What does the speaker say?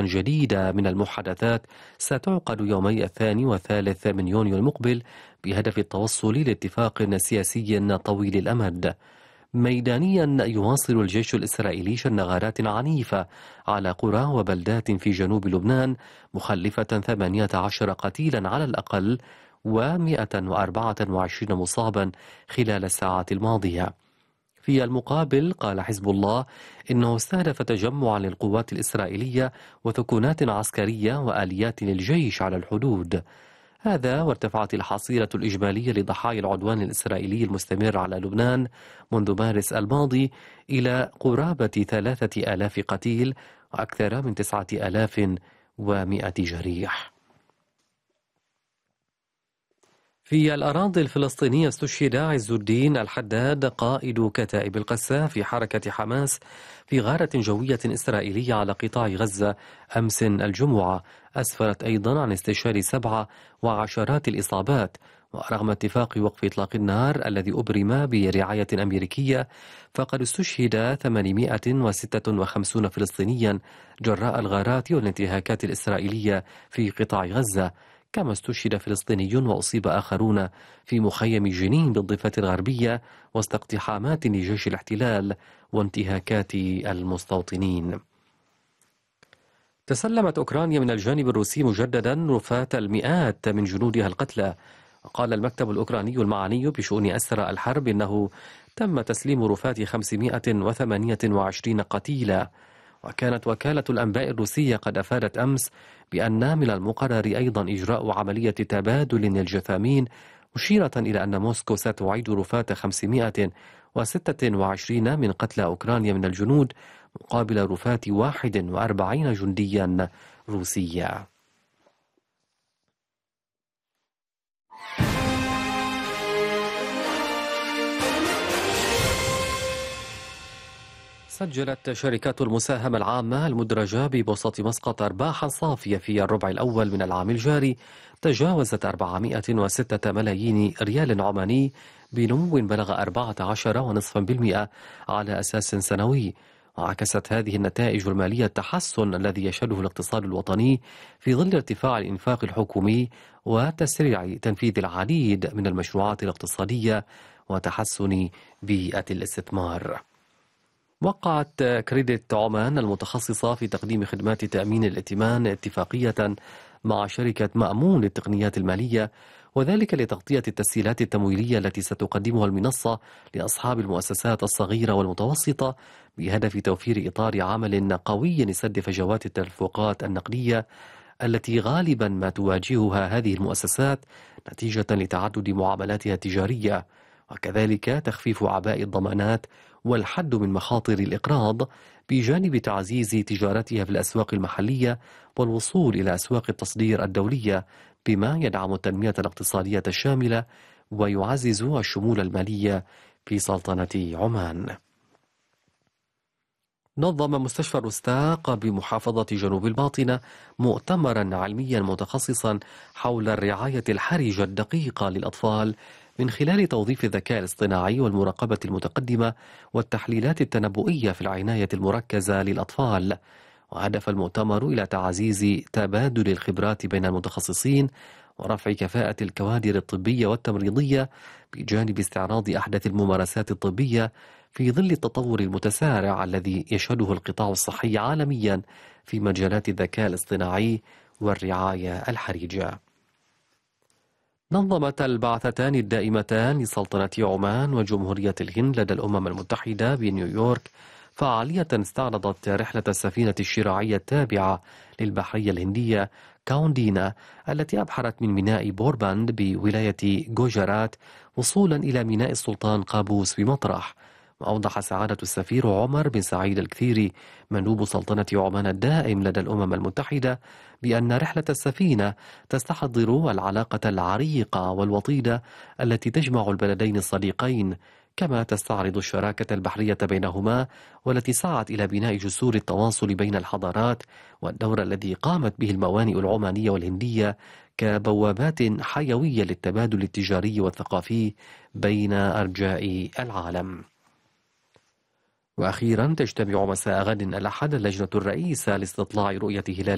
جديدة من المحادثات ستعقد يومي 2 و3 من يونيو المقبل بهدف التوصل لاتفاق سياسي طويل الأمد. ميدانيا يواصل الجيش الإسرائيلي شن غارات عنيفة على قرى وبلدات في جنوب لبنان، مخلفة 18 قتيلا على الأقل و124 مصابا خلال الساعات الماضية. في المقابل قال حزب الله إنه استهدف تجمعا للقوات الإسرائيلية وثكنات عسكرية وآليات للجيش على الحدود. هذا وارتفعت الحصيلة الإجمالية لضحايا العدوان الإسرائيلي المستمر على لبنان منذ مارس الماضي إلى قرابة 3000 قتيل وأكثر من 9100 جريح. في الأراضي الفلسطينية استشهد عز الدين الحداد قائد كتائب القسام في حركة حماس في غارة جوية إسرائيلية على قطاع غزة أمس الجمعة، أسفرت أيضا عن استشهاد 7 وعشرات الإصابات. ورغم اتفاق وقف إطلاق النار الذي أبرم برعاية أمريكية، فقد استشهد 856 فلسطينيا جراء الغارات والانتهاكات الإسرائيلية في قطاع غزة، كما استشهد فلسطيني وأصيب آخرون في مخيم جنين بالضفة الغربية وسط اقتحامات لجيش الاحتلال وانتهاكات المستوطنين. تسلمت أوكرانيا من الجانب الروسي مجددا رفاة المئات من جنودها القتلى. وقال المكتب الأوكراني المعني بشؤون أسرى الحرب إنه تم تسليم رفاة 528 قتيلا. وكانت وكالة الأنباء الروسية قد أفادت أمس بأن من المقرر أيضا إجراء عملية تبادل للجثامين، مشيرة إلى أن موسكو ستعيد رفاة 526 من قتلى أوكرانيا من الجنود مقابل رفاة 41 جنديا روسيا. سجلت شركات المساهمة العامة المدرجة ببورصة مسقط أرباحا صافية في الربع الأول من العام الجاري تجاوزت 406 ملايين ريال عماني، بنمو بلغ 14.5% على أساس سنوي. وعكست هذه النتائج المالية التحسن الذي يشهده الاقتصاد الوطني في ظل ارتفاع الإنفاق الحكومي وتسريع تنفيذ العديد من المشروعات الاقتصادية وتحسن بيئة الاستثمار. وقعت كريدت عمان المتخصصة في تقديم خدمات تأمين الائتمان اتفاقية مع شركة مأمون للتقنيات المالية، وذلك لتغطية التسهيلات التمويلية التي ستقدمها المنصة لأصحاب المؤسسات الصغيرة والمتوسطة بهدف توفير إطار عمل قوي لسد فجوات التدفقات النقدية التي غالبا ما تواجهها هذه المؤسسات نتيجة لتعدد معاملاتها التجارية، وكذلك تخفيف أعباء الضمانات والحد من مخاطر الإقراض، بجانب تعزيز تجارتها في الأسواق المحلية والوصول إلى أسواق التصدير الدولية، بما يدعم التنمية الاقتصادية الشاملة ويعزز الشمول المالية في سلطنة عمان. نظم مستشفى الرستاق بمحافظة جنوب الباطنة مؤتمرا علميا متخصصا حول الرعاية الحرجة الدقيقة للأطفال من خلال توظيف الذكاء الاصطناعي والمراقبة المتقدمة والتحليلات التنبؤية في العناية المركزة للأطفال. وهدف المؤتمر إلى تعزيز تبادل الخبرات بين المتخصصين ورفع كفاءة الكوادر الطبية والتمريضية، بجانب استعراض أحدث الممارسات الطبية في ظل التطور المتسارع الذي يشهده القطاع الصحي عالميا في مجالات الذكاء الاصطناعي والرعاية الحرجة. نظمت البعثتان الدائمتان لسلطنة عمان وجمهورية الهند لدى الأمم المتحدة بنيويورك فعالية استعرضت رحلة السفينة الشراعية التابعة للبحرية الهندية كاوندينا التي أبحرت من ميناء بورباند بولاية جوجرات وصولا إلى ميناء السلطان قابوس بمطرح. وأوضح سعادة السفير عمر بن سعيد الكثيري مندوب سلطنة عمان الدائم لدى الأمم المتحدة بأن رحلة السفينة تستحضر العلاقة العريقة والوطيدة التي تجمع البلدين الصديقين، كما تستعرض الشراكة البحرية بينهما والتي سعت إلى بناء جسور التواصل بين الحضارات، والدور الذي قامت به الموانئ العمانية والهندية كبوابات حيوية للتبادل التجاري والثقافي بين أرجاء العالم. وأخيرا تجتمع مساء غد الأحد اللجنة الرئيسة لاستطلاع رؤية هلال